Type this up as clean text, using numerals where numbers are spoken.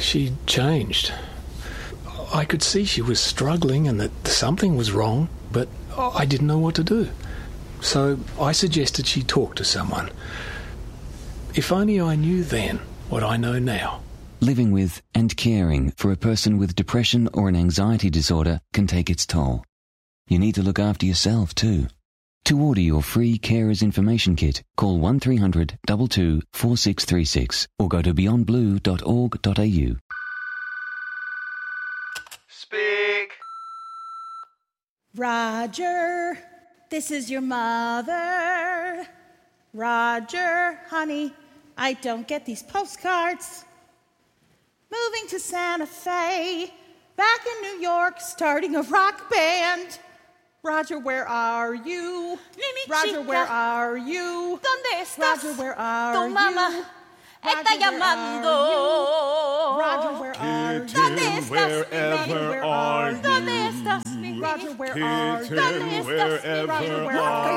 She'd changed. I could see she was struggling and that something was wrong, but I didn't know what to do. So I suggested she talk to someone. If only I knew then what I know now. Living with and caring for a person with depression or an anxiety disorder can take its toll. You need to look after yourself too. To order your free Carers Information Kit, call 1300 22 4636 or go to beyondblue.org.au. Speak. Roger, this is your mother. Roger, honey, I don't get these postcards. Moving to Santa Fe, back in New York, starting a rock band. Roger, where are you? Roger, where are you? ¿Dónde estás? Roger, where are Tu mamá está llamando. Roger, where are you? ¿Dónde estás? Wherever are you? ¿Dónde estás? Roger, where are you? ¿Dónde estás? Roger, where are you?